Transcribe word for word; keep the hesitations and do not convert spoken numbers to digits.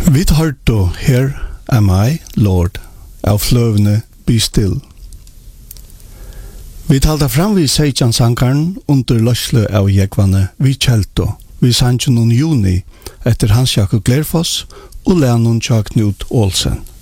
Vi hørte Here am I, Lord, av fløvene Be Still. Vi talte fram vi Sejan sankaren under løsle av jekvane vi kjelto, vi sannsjon noen juni etter Hans Jakob Glerfoss og Lennon Chuck Knut Olsen.